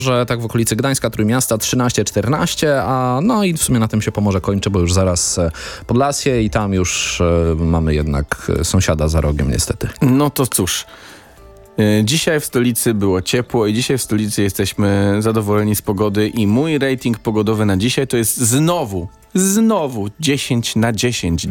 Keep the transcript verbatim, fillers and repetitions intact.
że tak w okolicy Gdańska, Trójmiasta trzynaście czternaście, a no i w sumie na tym się Pomorze kończy, bo już zaraz e, Podlasie i tam już e, mamy jednak e, sąsiada za rogiem niestety. No to cóż, e, dzisiaj w stolicy było ciepło i dzisiaj w stolicy jesteśmy zadowoleni z pogody i mój rating pogodowy na dzisiaj to jest znowu, znowu dziesięć na dziesięć.